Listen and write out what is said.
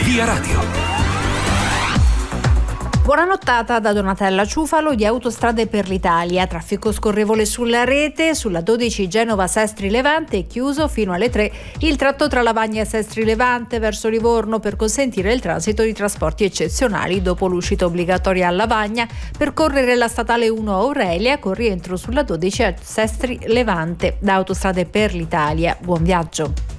Via Radio. Buona nottata da Donatella Ciufalo di Autostrade per l'Italia. Traffico scorrevole sulla rete, sulla 12 Genova-Sestri Levante è chiuso fino alle 3 il tratto tra Lavagna e Sestri Levante verso Livorno per consentire il transito di trasporti eccezionali dopo l'uscita obbligatoria a Lavagna. Percorrere la statale 1 Aurelia con rientro sulla 12 a Sestri Levante. Da Autostrade per l'Italia, buon viaggio.